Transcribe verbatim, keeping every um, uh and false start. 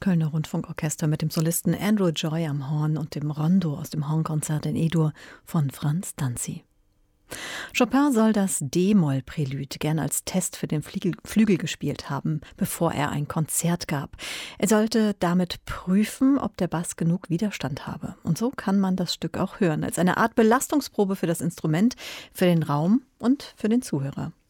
Kölner Rundfunkorchester mit dem Solisten Andrew Joy am Horn und dem Rondo aus dem Hornkonzert in E-Dur von Franz Danzi. Chopin soll das D-Moll-Prälude gern als Test für den Flügel, Flügel gespielt haben, bevor er ein Konzert gab. Er sollte damit prüfen, ob der Bass genug Widerstand habe. Und so kann man das Stück auch hören, als eine Art Belastungsprobe für das Instrument, für den Raum und für den Zuhörer.